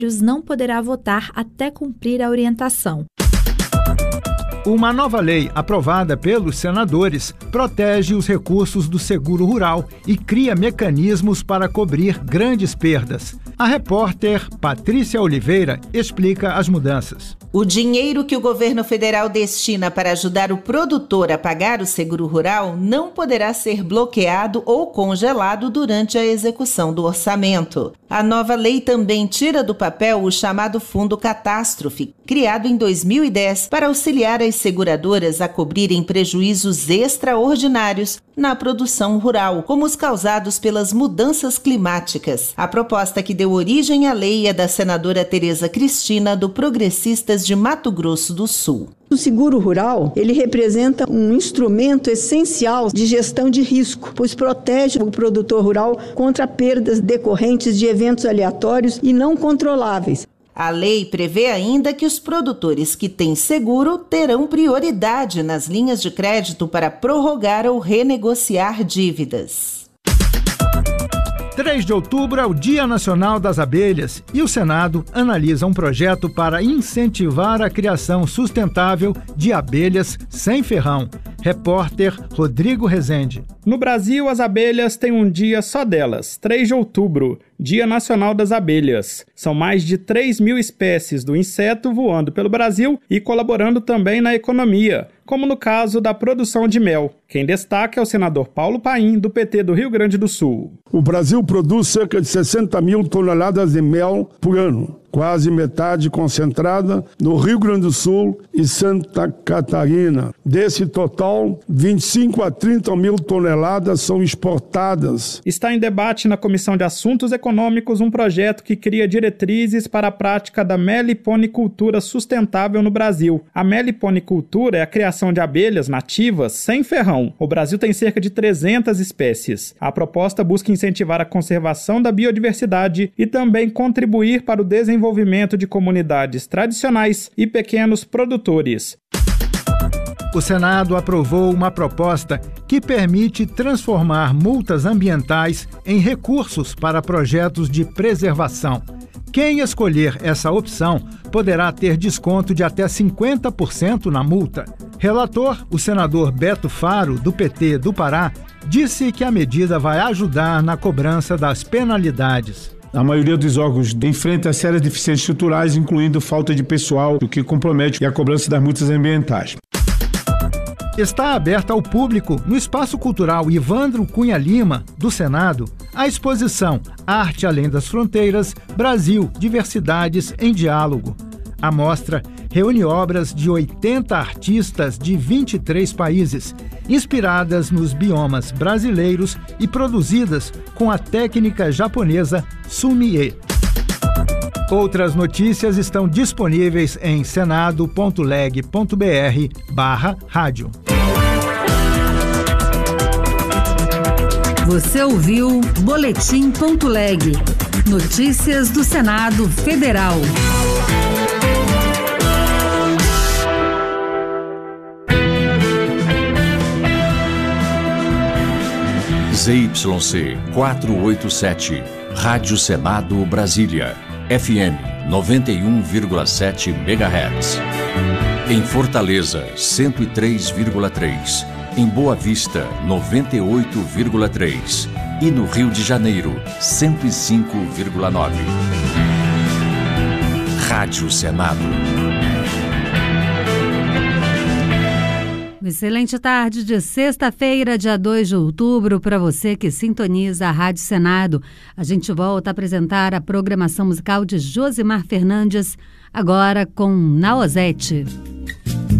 não poderá votar até cumprir a orientação. Uma nova lei aprovada pelos senadores protege os recursos do seguro rural e cria mecanismos para cobrir grandes perdas. A repórter Patrícia Oliveira explica as mudanças. O dinheiro que o governo federal destina para ajudar o produtor a pagar o seguro rural não poderá ser bloqueado ou congelado durante a execução do orçamento. A nova lei também tira do papel o chamado Fundo Catástrofe, criado em 2010 para auxiliar as seguradoras a cobrirem prejuízos extraordinários na produção rural, como os causados pelas mudanças climáticas. A proposta que deu origem à lei é da senadora Tereza Cristina, do Progressistas de Mato Grosso do Sul. O seguro rural, ele representa um instrumento essencial de gestão de risco, pois protege o produtor rural contra perdas decorrentes de eventos aleatórios e não controláveis. A lei prevê ainda que os produtores que têm seguro terão prioridade nas linhas de crédito para prorrogar ou renegociar dívidas. 3 de outubro é o Dia Nacional das Abelhas e o Senado analisa um projeto para incentivar a criação sustentável de abelhas sem ferrão. Repórter Rodrigo Rezende. No Brasil, as abelhas têm um dia só delas, 3 de outubro, Dia Nacional das Abelhas. São mais de 3.000 espécies do inseto voando pelo Brasil e colaborando também na economia, como no caso da produção de mel. Quem destaca é o senador Paulo Paim, do PT do Rio Grande do Sul. O Brasil produz cerca de 60 mil toneladas de mel por ano, quase metade concentrada no Rio Grande do Sul e Santa Catarina. Desse total, 25 a 30 mil toneladas são exportadas. Está em debate na Comissão de Assuntos Econômicos um projeto que cria diretrizes para a prática da meliponicultura sustentável no Brasil. A meliponicultura é a criação de abelhas nativas sem ferrão. O Brasil tem cerca de 300 espécies. A proposta busca incentivar a conservação da biodiversidade e também contribuir para o desenvolvimento de comunidades tradicionais e pequenos produtores. O Senado aprovou uma proposta que permite transformar multas ambientais em recursos para projetos de preservação. Quem escolher essa opção poderá ter desconto de até 50% na multa. Relator, o senador Beto Faro, do PT do Pará, disse que a medida vai ajudar na cobrança das penalidades. A maioria dos órgãos enfrenta sérias deficiências estruturais, incluindo falta de pessoal, o que compromete a cobrança das multas ambientais. Está aberta ao público, no Espaço Cultural Ivandro Cunha Lima, do Senado, a exposição Arte Além das Fronteiras, Brasil, Diversidades em Diálogo. A mostra reúne obras de 80 artistas de 23 países, inspiradas nos biomas brasileiros e produzidas com a técnica japonesa Sumie. Outras notícias estão disponíveis em senado.leg.br/rádio. Você ouviu Boletim.leg. Notícias do Senado Federal. ZYC 487, Rádio Senado Brasília, FM 91,7 MHz. Em Fortaleza, 103,3. Em Boa Vista, 98,3. E no Rio de Janeiro, 105,9. Rádio Senado. Excelente tarde de sexta-feira, dia 2 de outubro, para você que sintoniza a Rádio Senado. A gente volta a apresentar a programação musical de Josimar Fernandes, agora com Naozete.